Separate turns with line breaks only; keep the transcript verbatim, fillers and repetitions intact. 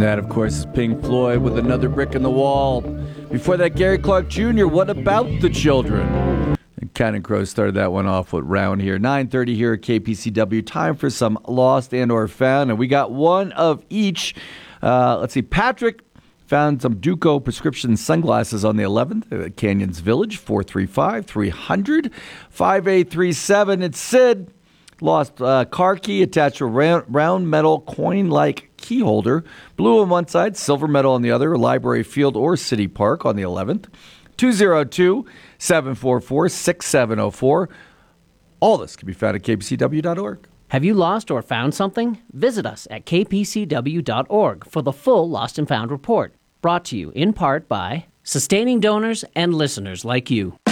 that, of course, is Pink Floyd with Another Brick in the Wall. Before that, Gary Clark Junior, What About the Children? And Counting Crows started that one off with Round here. nine thirty here at K P C W. Time for some Lost and or Found. And we got one of each. Uh, let's see. Patrick found some Duco prescription sunglasses on the eleventh at Canyons Village. four three five, three hundred, five eight three seven. It's Sid. Lost uh, car key attached to a round, round metal coin-like key holder. Blue on one side, silver metal on the other. Library Field or City Park on the eleventh. two oh two, seven four four, six seven oh four. All this can be found at k p c w dot org.
Have you lost or found something? Visit us at k p c w dot org for the full Lost and Found report. Brought to you in part by sustaining donors and listeners like you.